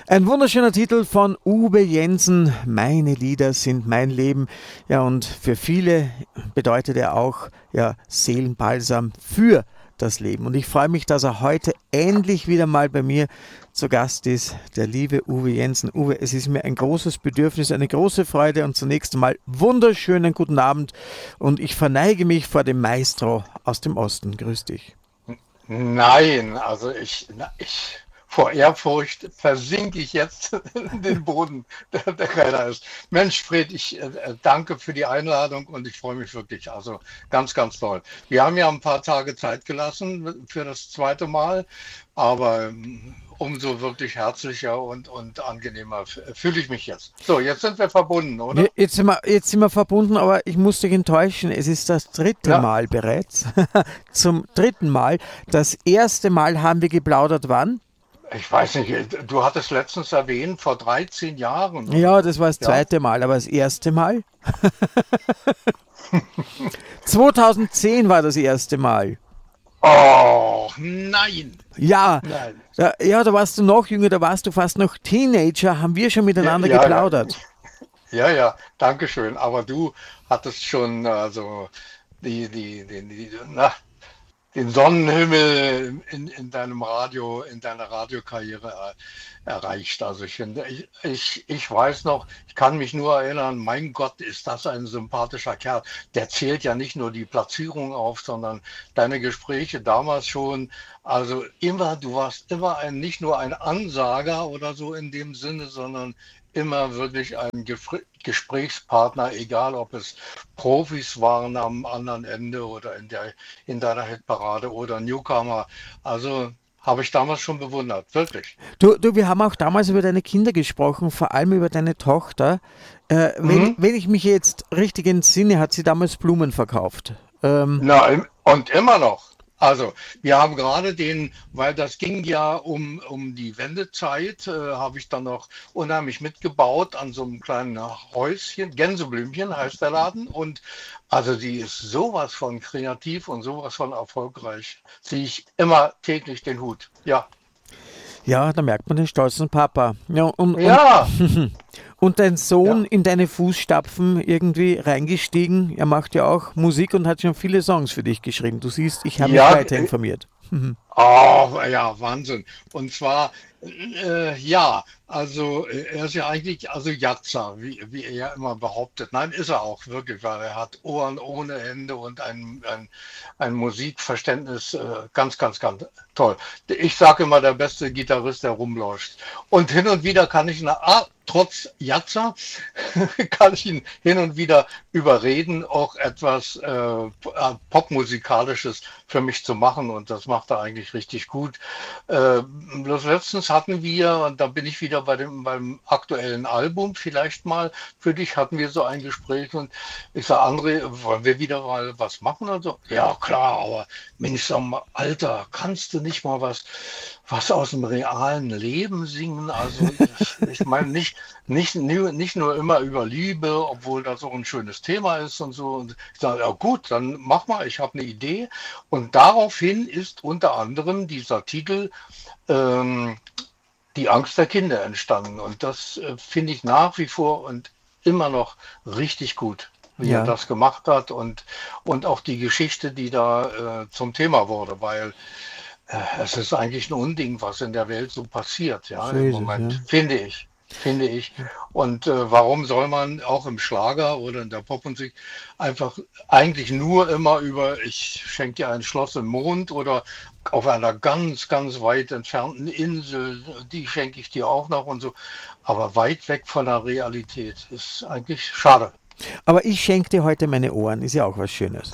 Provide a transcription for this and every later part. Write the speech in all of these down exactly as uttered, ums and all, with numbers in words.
Ein wunderschöner Titel von Uwe Jensen. Meine Lieder sind mein Leben. Ja, und für viele bedeutet er auch ja, Seelenbalsam für das Leben. Und ich freue mich, dass er heute endlich wieder mal bei mir zu Gast ist, der liebe Uwe Jensen. Uwe, es ist mir ein großes Bedürfnis, eine große Freude und zunächst einmal wunderschönen guten Abend. Und ich verneige mich vor dem Maestro aus dem Osten. Grüß dich. Nein, also ich, na, ich vor Ehrfurcht versinke ich jetzt in den Boden, der, der keiner ist. Mensch, Fred, ich äh, äh, danke für die Einladung und ich freue mich wirklich. Also ganz, ganz toll. Wir haben ja ein paar Tage Zeit gelassen für das zweite Mal, aber ähm, umso wirklich herzlicher und, und angenehmer f- fühle ich mich jetzt. So, jetzt sind wir verbunden, Ja, oder? jetzt sind wir, jetzt sind wir verbunden, aber ich muss dich enttäuschen. Es ist das dritte Ja, Mal bereits. Zum dritten Mal. Das erste Mal haben wir geplaudert, wann? ich weiß nicht, du hattest letztens erwähnt, vor dreizehn Jahren oder Ja, so. das war das Ja? zweite Mal, aber das erste Mal? zweitausendzehn war das erste Mal. Oh, nein, Ja, nein. da, ja, da warst du noch jünger, da warst du fast noch Teenager, haben wir schon Ja, miteinander ja, ja, geplaudert. ja, ja, danke schön. Aber du hattest schon also die, die, die, die, na, den Sonnenhimmel in, in deinem Radio, in deiner Radiokarriere äh, erreicht. Also ich finde, ich, ich, ich weiß noch, ich kann mich nur erinnern, mein Gott, ist das ein sympathischer Kerl. Der zählt ja nicht nur die Platzierung auf, sondern deine Gespräche damals schon. Also immer, du warst immer ein, nicht nur ein Ansager oder so in dem Sinne, sondern immer wirklich ein Gespr- Gesprächspartner, egal ob es Profis waren am anderen Ende oder in der in deiner Hitparade oder Newcomer. Also habe ich damals schon bewundert, wirklich. Du, du, wir haben auch damals über deine Kinder gesprochen, vor allem über deine Tochter. Äh, wenn, Mhm. wenn ich mich jetzt richtig entsinne, hat sie damals Blumen verkauft. Ähm, Na, im- und immer noch. Also, wir haben gerade den, weil das ging ja um, um die Wendezeit, äh, habe ich dann noch unheimlich mitgebaut an so einem kleinen Häuschen. Gänseblümchen heißt der Laden. Und also, die ist sowas von kreativ und sowas von erfolgreich. Ziehe ich immer täglich den Hut. Ja. ja, da merkt man den stolzen Papa. Ja, und, und, Ja, und dein Sohn ja. in deine Fußstapfen irgendwie reingestiegen. Er macht ja auch Musik und hat schon viele Songs für dich geschrieben. Du siehst, ich habe mich Ja, weiter informiert. oh, ja, Wahnsinn. Und zwar, äh, ja, also äh, er ist ja eigentlich, also Jatzer, wie, wie er ja immer behauptet. Nein, ist er auch wirklich, weil er hat Ohren ohne Ende und ein, ein, ein Musikverständnis, äh, ganz, ganz, ganz toll. Ich sage immer, der beste Gitarrist, der rumläuft. Und hin und wieder kann ich, na, ah, trotz Jatzer, kann ich ihn hin und wieder überreden, auch etwas äh, Popmusikalisches für mich zu machen und das macht er eigentlich richtig gut. Äh, bloß letztens hatten wir, und da bin ich wieder bei dem, beim aktuellen Album, vielleicht mal für dich hatten wir so ein Gespräch und ich sage, André, wollen wir wieder mal was machen? Also, ja klar, aber Mensch, sag mal, Alter, kannst du nicht mal was, was aus dem realen Leben singen? Also ich, ich meine nicht, nicht, nie- nicht nur immer über Liebe, obwohl das auch ein schönes Thema ist und so. Und ich sage, ja gut, dann mach mal, ich habe eine Idee. Und daraufhin ist unter anderem dieser Titel ähm, Die Angst der Kinder entstanden. Und das äh, finde ich nach wie vor und immer noch richtig gut, wie er Ja, das gemacht hat und, und auch die Geschichte, die da äh, zum Thema wurde, weil äh, es ist eigentlich ein Unding, was in der Welt so passiert, ja, so im ist es, ja. Moment, finde ich. Finde ich. Und äh, warum soll man auch im Schlager oder in der Popmusik einfach eigentlich nur immer über, ich schenke dir ein Schloss im Mond oder auf einer ganz, ganz weit entfernten Insel, die schenke ich dir auch noch und so. Aber weit weg von der Realität ist eigentlich schade. Aber ich schenke dir heute meine Ohren, ist ja auch was Schönes.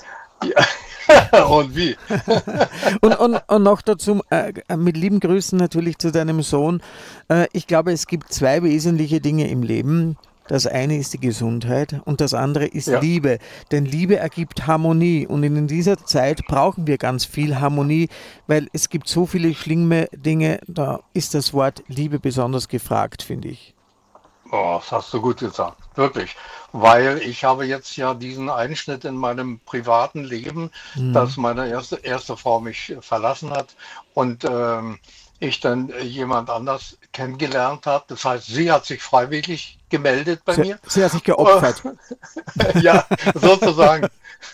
Ja. Und wie? Und, und, und noch dazu, äh, mit lieben Grüßen natürlich zu deinem Sohn. Äh, ich glaube, es gibt zwei wesentliche Dinge im Leben. Das eine ist die Gesundheit und das andere ist Ja. Liebe. Denn Liebe ergibt Harmonie und in dieser Zeit brauchen wir ganz viel Harmonie, weil es gibt so viele schlimme Dinge, da ist das Wort Liebe besonders gefragt, finde ich. Oh, das hast du gut gesagt, wirklich. Weil ich habe jetzt ja diesen Einschnitt in meinem privaten Leben, Mhm. dass meine erste, erste Frau mich verlassen hat. Und ähm, ich dann äh, jemand anders kennengelernt habe. Das heißt, sie hat sich freiwillig gemeldet bei Sie, mir. sie hat sich geopfert. Ja, sozusagen.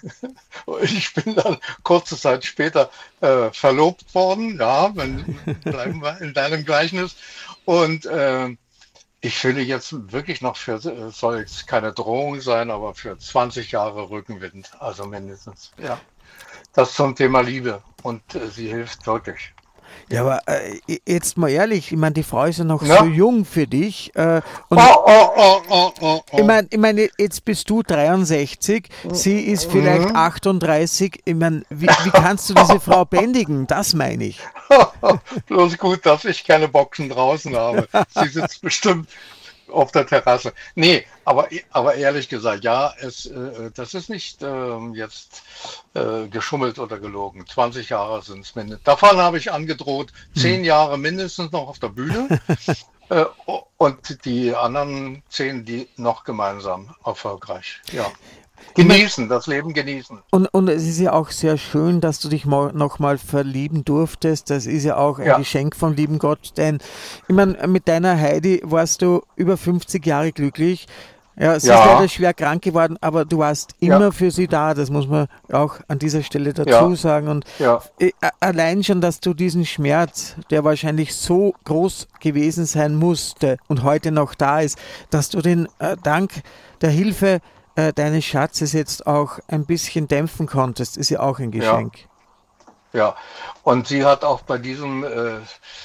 Ich bin dann kurze Zeit später äh, verlobt worden. Ja, wenn, bleiben wir in deinem Gleichnis. Und äh, ich fühle jetzt wirklich noch für, es soll jetzt keine Drohung sein, aber für zwanzig Jahre Rückenwind, also mindestens. Ja, das zum Thema Liebe und äh, sie hilft wirklich. Ja, Ja. aber äh, jetzt mal ehrlich, ich meine, die Frau ist ja noch so Ja. jung für dich. Äh, und Oh, oh, oh, oh, oh, ich oh. meine, ich mein, jetzt bist du dreiundsechzig, sie ist vielleicht Mhm. achtunddreißig. Ich meine, wie, wie kannst du diese Frau bändigen? Das meine ich. Bloß gut, dass ich keine Boxen draußen habe. Sie sitzt bestimmt auf der Terrasse. Nee, aber, aber ehrlich gesagt, ja, es, äh, das ist nicht ähm, jetzt äh, geschummelt oder gelogen. zwanzig Jahre sind es mindestens. Davon habe ich angedroht, Hm. zehn Jahre mindestens noch auf der Bühne äh, und die anderen zehn, die noch gemeinsam erfolgreich. Ja. Ich mein, Genießen, das Leben genießen. und, und es ist ja auch sehr schön, dass du dich nochmal verlieben durftest. Das ist ja auch ein Ja, Geschenk vom lieben Gott. Denn ich meine, mit deiner Heidi warst du über fünfzig Jahre glücklich. Ja, sie ist leider ja, schwer krank geworden, aber du warst ja, immer für sie da. Das muss man auch an dieser Stelle dazu ja, sagen. Und ja, äh, allein schon, dass du diesen Schmerz, der wahrscheinlich so groß gewesen sein musste und heute noch da ist, dass du den äh, dank der Hilfe äh, deines Schatzes jetzt auch ein bisschen dämpfen konntest, ist ja auch ein ja. Geschenk. Ja, und sie hat auch bei diesem äh,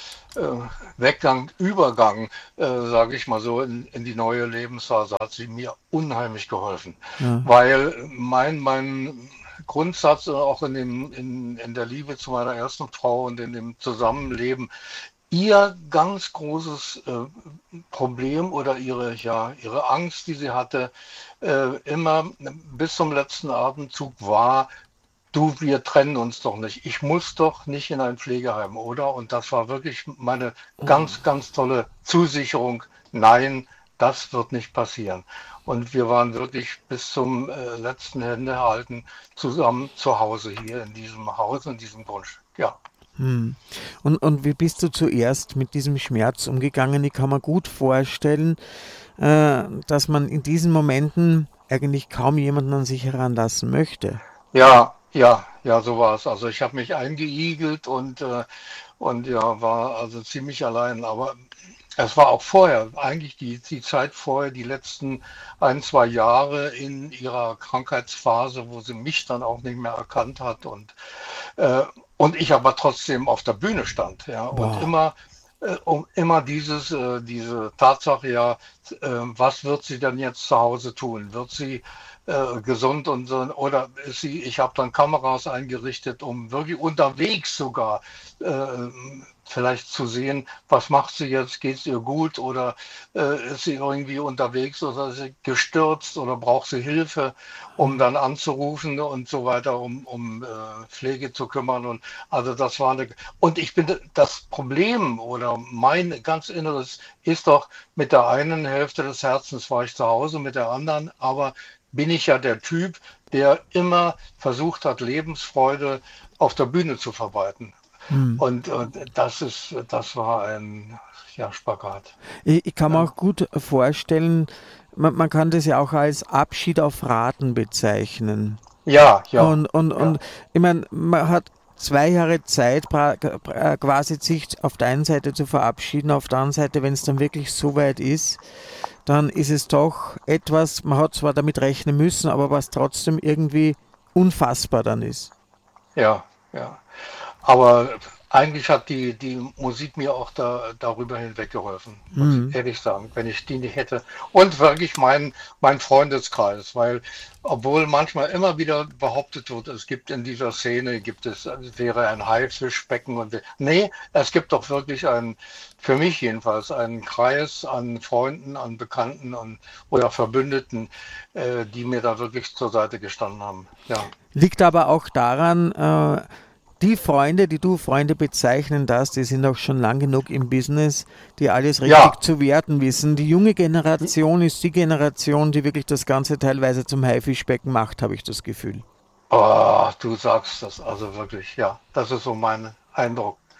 äh, Weggang, Übergang, äh, sage ich mal so, in, in die neue Lebensphase hat sie mir unheimlich geholfen. Ja. Weil mein, mein Grundsatz äh, auch in, dem, in, in der Liebe zu meiner ersten Frau und in dem Zusammenleben, ihr ganz großes äh, Problem oder ihre, ja, ihre Angst, die sie hatte, äh, immer bis zum letzten Atemzug war, du, wir trennen uns doch nicht. Ich muss doch nicht in ein Pflegeheim, oder? Und das war wirklich meine ganz, ganz tolle Zusicherung. Nein, das wird nicht passieren. Und wir waren wirklich bis zum äh, letzten Händehalten zusammen zu Hause hier in diesem Haus, in diesem Grundstück. Ja, Hm. Und, und wie bist du zuerst mit diesem Schmerz umgegangen? Ich kann mir gut vorstellen, äh, dass man in diesen Momenten eigentlich kaum jemanden an sich heranlassen möchte. ja, ja, ja, so war es. Also ich habe mich eingeigelt und, äh, und ja, war also ziemlich allein. Aber es war auch vorher, eigentlich die, die Zeit vorher, die letzten ein, zwei Jahre in ihrer Krankheitsphase, wo sie mich dann auch nicht mehr erkannt hat und, äh, und ich aber trotzdem auf der Bühne stand, ja, und Wow. immer, äh, um immer dieses, äh, diese Tatsache, ja, äh, was wird sie denn jetzt zu Hause tun? Wird sie äh, gesund und so, oder ist sie, ich habe dann Kameras eingerichtet, um wirklich unterwegs sogar äh, vielleicht zu sehen, was macht sie jetzt, geht es ihr gut oder äh, ist sie irgendwie unterwegs oder ist sie gestürzt oder braucht sie Hilfe, um dann anzurufen und so weiter, um, um äh, Pflege zu kümmern. Und also das war eine, und ich bin das Problem oder mein ganz Inneres ist doch, mit der einen Hälfte des Herzens war ich zu Hause, mit der anderen, aber bin ich ja der Typ, der immer versucht hat, Lebensfreude auf der Bühne zu verbreiten. Hm. Und, und das ist, das war ein, ja, Spagat. Ich, ich kann mir Ja, auch gut vorstellen, man, man kann das ja auch als Abschied auf Raten bezeichnen. ja, ja, Und, und, und ja, ich meine, man hat zwei Jahre Zeit, pra- pra- quasi sich auf der einen Seite zu verabschieden, auf der anderen Seite, wenn es dann wirklich so weit ist, dann ist es doch etwas, man hat zwar damit rechnen müssen, aber was trotzdem irgendwie unfassbar dann ist. ja, ja. Aber eigentlich hat die, die Musik mir auch da, darüber hinweg geholfen, muss ich Hm. ehrlich sagen, wenn ich die nicht hätte. Und wirklich mein, mein Freundeskreis, weil obwohl manchmal immer wieder behauptet wird, es gibt in dieser Szene, gibt es, es wäre ein Haifischbecken und wir- nee, es gibt doch wirklich einen, für mich jedenfalls, einen Kreis an Freunden, an Bekannten und, oder Verbündeten, äh, die mir da wirklich zur Seite gestanden haben. Ja, Liegt aber auch daran, äh, die Freunde, die du Freunde bezeichnen darfst, die sind auch schon lang genug im Business, die alles richtig ja. zu werten wissen. Die junge Generation ist die Generation, die wirklich das Ganze teilweise zum Haifischbecken macht, habe ich das Gefühl. Oh, du sagst das also wirklich, ja. Das ist so mein Eindruck.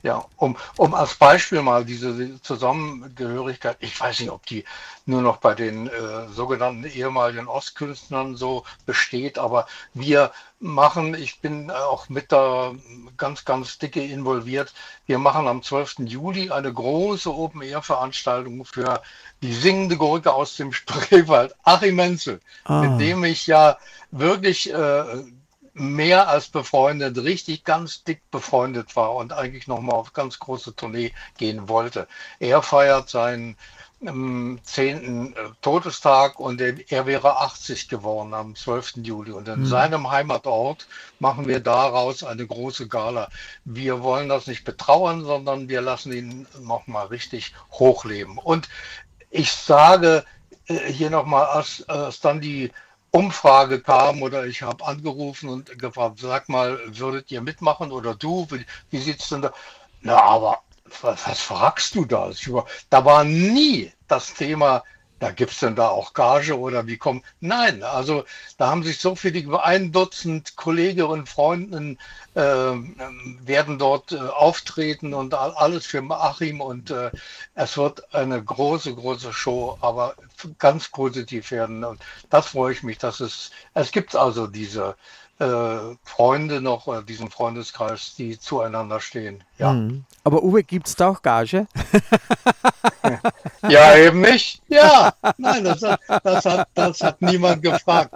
Ja, um, um als Beispiel mal diese Zusammengehörigkeit, ich weiß nicht, ob die nur noch bei den äh, sogenannten ehemaligen Ostkünstlern so besteht, aber wir machen, ich bin auch mit da ganz, ganz dicke involviert, wir machen am zwölften Juli eine große Open-Air-Veranstaltung für die singende Gurke aus dem Spreewald, Achim Menzel, mit Ah, dem ich ja wirklich äh, mehr als befreundet, richtig ganz dick befreundet war und eigentlich nochmal auf ganz große Tournee gehen wollte. Er feiert seinen ähm, zehnten. äh, Todestag und er, er wäre achtzig geworden am zwölften Juli. Und in hm, seinem Heimatort machen wir daraus eine große Gala. Wir wollen das nicht betrauern, sondern wir lassen ihn nochmal richtig hochleben. Und ich sage äh, hier nochmal, als, als dann die Umfrage kam oder ich habe angerufen und gefragt, sag mal, würdet ihr mitmachen oder du, wie, wie sieht's denn da? Na, aber was, was fragst du da? Ich war- Da war nie das Thema, da gibt's denn da auch Gage oder wie kommt? Nein, also da haben sich so viele, über ein Dutzend Kolleginnen und Freunden ähm, ähm, werden dort äh, auftreten und all- alles für Achim und äh, es wird eine große, große Show, aber ganz positiv werden. Und das freue ich mich, dass es, es gibt also diese äh, Freunde noch, oder diesen Freundeskreis, die zueinander stehen. Ja. hm. Aber Uwe, gibt es da auch Gage? Ja, eben nicht. Ja, nein, das hat, das hat, das hat niemand gefragt.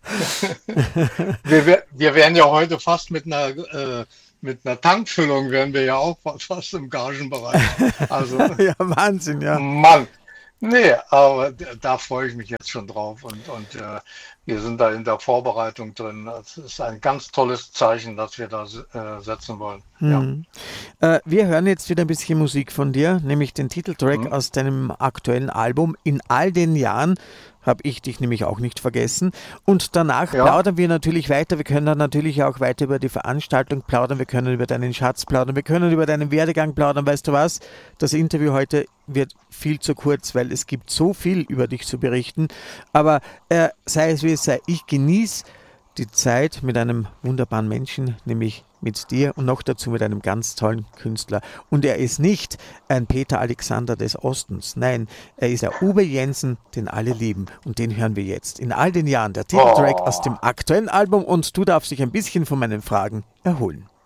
Wir, wir, wir wären ja heute fast mit einer, äh, mit einer Tankfüllung, wären wir ja auch fast im Gagenbereich. Also, Ja, Wahnsinn, ja. Mann, nee, aber d- da freue ich mich jetzt schon drauf und, und äh, wir sind da in der Vorbereitung drin. Es ist ein ganz tolles Zeichen, das wir da äh, setzen wollen. Ja. Hm. Äh, wir hören jetzt wieder ein bisschen Musik von dir, nämlich den Titeltrack Hm? aus deinem aktuellen Album. In all den Jahren habe ich dich nämlich auch nicht vergessen. Und danach Ja. plaudern wir natürlich weiter. Wir können dann natürlich auch weiter über die Veranstaltung plaudern. Wir können über deinen Schatz plaudern. Wir können über deinen Werdegang plaudern. Weißt du was? Das Interview heute wird viel zu kurz, weil es gibt so viel über dich zu berichten. Aber äh, sei es wie es sei, ich genieße die Zeit mit einem wunderbaren Menschen, nämlich mit dir und noch dazu mit einem ganz tollen Künstler. Und er ist nicht ein Peter Alexander des Ostens. Nein, er ist der Uwe Jensen, den alle lieben. Und den hören wir jetzt. In all den Jahren der Titeltrack aus Oh. dem aktuellen Album und du darfst dich ein bisschen von meinen Fragen erholen.